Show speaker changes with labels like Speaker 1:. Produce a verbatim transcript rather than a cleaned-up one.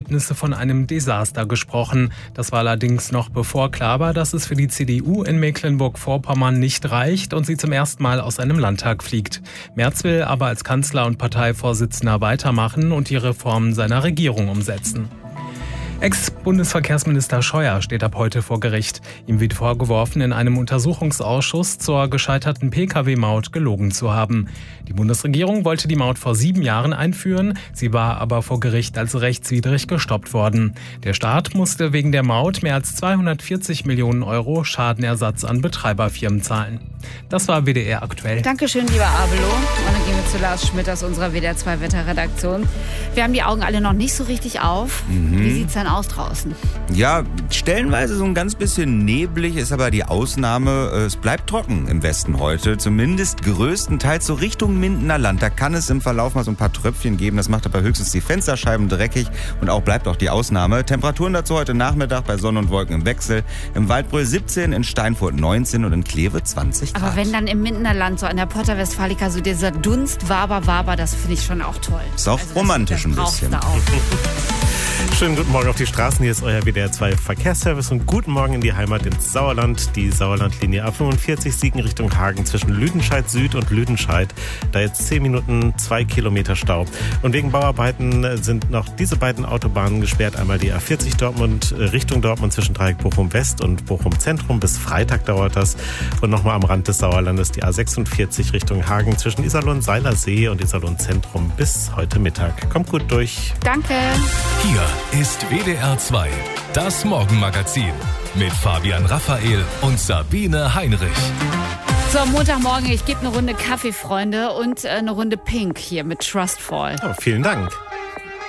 Speaker 1: Ergebnisse von einem Desaster gesprochen. Das war allerdings noch bevor klar war, dass es für die C D U in Mecklenburg-Vorpommern nicht reicht und sie zum ersten Mal aus einem Landtag fliegt. Merz will aber als Kanzler und Parteivorsitzender weitermachen und die Reformen seiner Regierung umsetzen. Ex-Bundesverkehrsminister Scheuer steht ab heute vor Gericht. Ihm wird vorgeworfen, in einem Untersuchungsausschuss zur gescheiterten Pkw-Maut gelogen zu haben. Die Bundesregierung wollte die Maut vor sieben Jahren einführen, sie war aber vor Gericht als rechtswidrig gestoppt worden. Der Staat musste wegen der Maut mehr als zweihundertvierzig Millionen Euro Schadenersatz an Betreiberfirmen zahlen. Das war W D R aktuell.
Speaker 2: Dankeschön, lieber Abelo. Und dann gehen wir zu Lars Schmidt aus unserer W D R zwei Wetterredaktion. Wir haben die Augen alle noch nicht so richtig auf. Mhm. Wie sieht's denn aus draußen?
Speaker 3: Ja, stellenweise so ein ganz bisschen neblig, ist aber die Ausnahme. Es bleibt trocken im Westen heute, zumindest größtenteils so Richtung Mindener Land. Da kann es im Verlauf mal so ein paar Tröpfchen geben, das macht aber höchstens die Fensterscheiben dreckig und auch bleibt auch die Ausnahme. Temperaturen dazu heute Nachmittag bei Sonne und Wolken im Wechsel. Im Waldbröl siebzehn, in Steinfurt neunzehn und in Kleve zwanzig Grad.
Speaker 2: Aber wenn dann im Mindener Land, so an der Porta Westfalica, so dieser Dunst, Waber, Waber, das finde ich schon auch toll.
Speaker 3: Ist auch also romantisch ein bisschen.
Speaker 4: Schönen guten Morgen auf die Straßen. Hier ist euer W D R zwei Verkehrsservice und guten Morgen in die Heimat ins Sauerland. Die Sauerlandlinie A fünfundvierzig Siegen Richtung Hagen zwischen Lüdenscheid Süd und Lüdenscheid. Da jetzt zehn Minuten, zwei Kilometer Stau. Und wegen Bauarbeiten sind noch diese beiden Autobahnen gesperrt. Einmal die A vierzig Dortmund Richtung Dortmund zwischen Dreieck Bochum West und Bochum Zentrum. Bis Freitag dauert das. Und nochmal am Rand des Sauerlandes die A sechsundvierzig Richtung Hagen zwischen Iserlohn Seilersee und Iserlohn Zentrum bis heute Mittag. Kommt gut durch.
Speaker 2: Danke.
Speaker 5: Hier ist W D R zwei, das Morgenmagazin mit Fabian Raphael und Sabine Heinrich.
Speaker 2: So, Montagmorgen, ich gebe eine Runde Kaffee, Freunde, und eine Runde Pink hier mit Trustfall.
Speaker 4: Oh, vielen Dank.